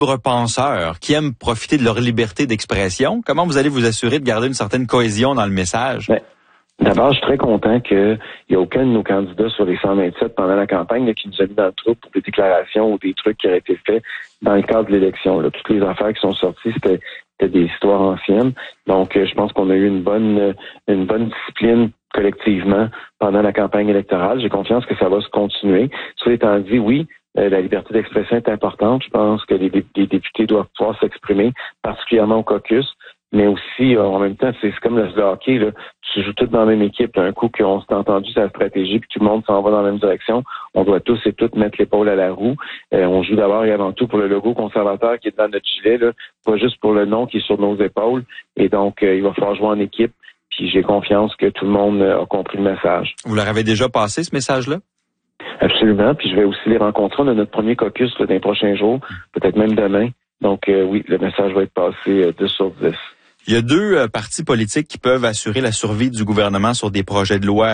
penseurs qui aiment profiter de leur liberté d'expression. Comment vous allez vous assurer de garder une certaine cohésion dans le message? D'abord, je suis très content qu'il n'y a aucun de nos candidats sur les 127 pendant la campagne là, qui nous a mis dans le trou pour des déclarations ou des trucs qui auraient été faits dans le cadre de l'élection. Là. Toutes les affaires qui sont sorties, c'était des histoires anciennes. Donc, je pense qu'on a eu une bonne discipline collectivement pendant la campagne électorale. J'ai confiance que ça va se continuer. Cela étant dit, oui, la liberté d'expression est importante. Je pense que les députés doivent pouvoir s'exprimer, particulièrement au caucus. Mais aussi, en même temps, c'est comme le hockey, là. Tu joues tous dans la même équipe. Un coup qu'on s'est entendu sur la stratégie, puis tout le monde s'en va dans la même direction, on doit tous et toutes mettre l'épaule à la roue. On joue d'abord et avant tout pour le logo conservateur qui est dans notre gilet, là, pas juste pour le nom qui est sur nos épaules. Et donc, il va falloir jouer en équipe. Puis j'ai confiance que tout le monde a compris le message. Vous leur avez déjà passé ce message-là? Absolument. Puis je vais aussi les rencontrer. On a notre premier caucus là, dans les prochains jours, peut-être même demain. Donc oui, le message va être passé 10 sur 10. Il y a deux partis politiques qui peuvent assurer la survie du gouvernement sur des projets de loi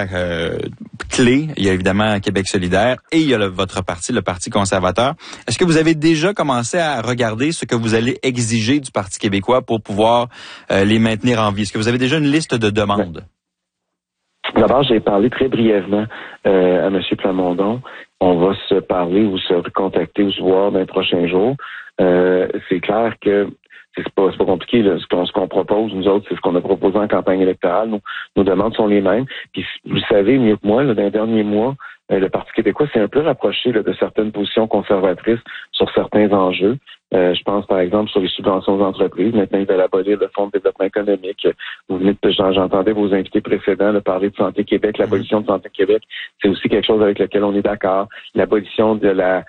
clés. Il y a évidemment Québec solidaire et il y a votre parti, le Parti conservateur. Est-ce que vous avez déjà commencé à regarder ce que vous allez exiger du Parti québécois pour pouvoir les maintenir en vie? Est-ce que vous avez déjà une liste de demandes? D'abord, j'ai parlé très brièvement à M. Plamondon. On va se parler ou se contacter ou se voir dans les prochains jours. C'est clair que c'est pas compliqué. Là. Ce qu'on propose, nous autres, c'est ce qu'on a proposé en campagne électorale. Nos demandes sont les mêmes. Puis vous savez mieux que moi, là, dans les derniers mois, le Parti québécois s'est un peu rapproché là, de certaines positions conservatrices sur certains enjeux. Je pense par exemple sur les subventions aux entreprises. Maintenant, ils veulent abolir le Fonds de développement économique. Vous venez j'entendais vos invités précédents là, parler de Santé Québec. L'abolition de Santé Québec, c'est aussi quelque chose avec lequel on est d'accord. L'abolition de la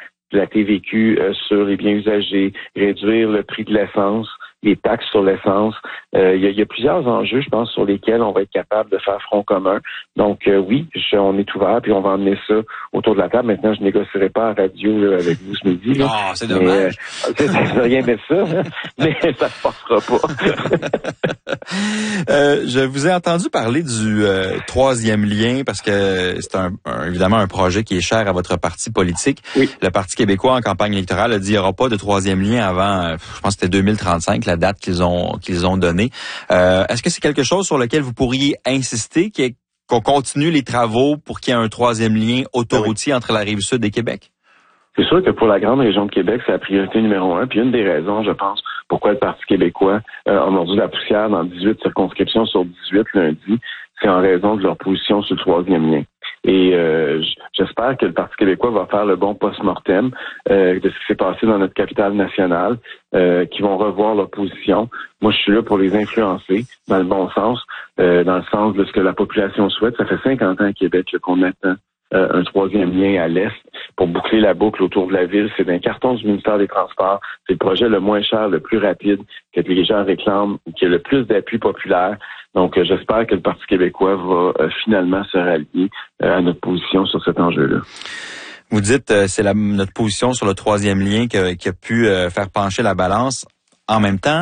TVQ sur les biens usagés, réduire le prix de l'essence, les taxes sur l'essence. Il y a plusieurs enjeux, je pense, sur lesquels on va être capable de faire front commun. Donc oui, on est ouvert, puis on va emmener ça autour de la table. Maintenant, je négocierai pas à radio là, avec vous ce midi. Non, c'est dommage. C'est rien de ça, hein, mais ça se passera pas. Je vous ai entendu parler du troisième lien parce que c'est évidemment un projet qui est cher à votre parti politique. Oui. Le Parti québécois, en campagne électorale, a dit qu'il n'y aura pas de troisième lien avant, je pense que c'était 2035, la date qu'ils ont donnée. Est-ce que c'est quelque chose sur lequel vous pourriez insister, qu'on continue les travaux pour qu'il y ait un troisième lien autoroutier entre la Rive-Sud et Québec? C'est sûr que pour la grande région de Québec, c'est la priorité numéro 1. Puis une des raisons, je pense, pourquoi le Parti québécois a mordu la poussière dans 18 circonscriptions sur 18 lundi, c'est en raison de leur position sur le troisième lien. Et j'espère que le Parti québécois va faire le bon post-mortem de ce qui s'est passé dans notre capitale nationale, qui vont revoir leur position. Moi, je suis là pour les influencer dans le bon sens, dans le sens de ce que la population souhaite. Ça fait 50 ans à Québec qu'on attend un troisième lien à l'est pour boucler la boucle autour de la ville. C'est un carton du ministère des Transports. C'est le projet le moins cher, le plus rapide, que les gens réclament, qui a le plus d'appui populaire. Donc, j'espère que le Parti québécois va finalement se rallier à notre position sur cet enjeu-là. Vous dites c'est notre position sur le troisième lien qui a pu faire pencher la balance. En même temps,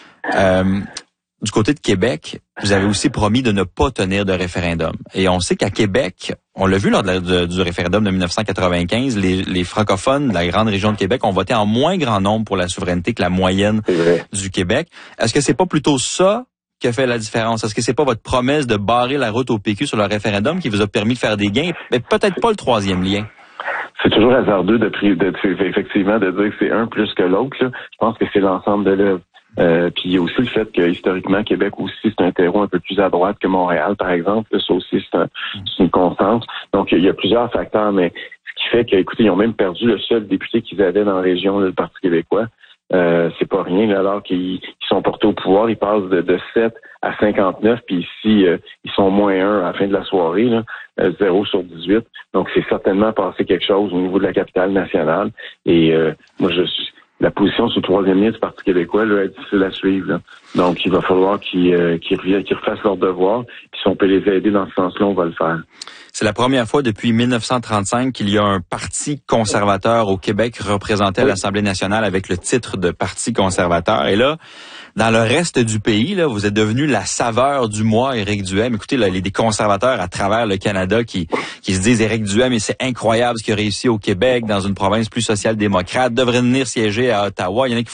du côté de Québec, vous avez aussi promis de ne pas tenir de référendum. Et on sait qu'à Québec, on l'a vu lors du référendum de 1995, les francophones de la grande région de Québec ont voté en moins grand nombre pour la souveraineté que la moyenne du Québec. Est-ce que c'est pas plutôt ça qui a fait la différence? Est-ce que c'est pas votre promesse de barrer la route au PQ sur le référendum qui vous a permis de faire des gains, mais peut-être pas le troisième lien? C'est toujours hasardeux effectivement de dire que c'est un plus que l'autre. Là. Je pense que c'est l'ensemble de l'œuvre. Puis il y a aussi le fait que historiquement, Québec aussi, c'est un terreau un peu plus à droite que Montréal, par exemple. Ça aussi, c'est une constante. Donc, il y a plusieurs facteurs, mais ce qui fait que, écoutez, ils ont même perdu le seul député qu'ils avaient dans la région, le Parti québécois. C'est pas rien, là, alors qu'ils sont portés au pouvoir. Ils passent de 7 à 59, puis ici, ils sont moins 1 à la fin de la soirée, là, 0 sur 18. Donc, c'est certainement passé quelque chose au niveau de la capitale nationale. Et moi, la position sur le troisième lien du Parti québécois là, est difficile à suivre. Là. Donc, il va falloir qu'ils refassent leur devoir. Puis si on peut les aider dans ce sens-là, on va le faire. C'est la première fois depuis 1935 qu'il y a un parti conservateur au Québec représenté à l'Assemblée nationale avec le titre de Parti conservateur. Et là, dans le reste du pays, là, vous êtes devenu la saveur du mois, Éric Duhaime. Écoutez, là, des conservateurs à travers le Canada qui se disent Éric Duhaime, et c'est incroyable ce qu'il a réussi au Québec, dans une province plus social-démocrate, devrait venir siéger à Ottawa. Il y en a qui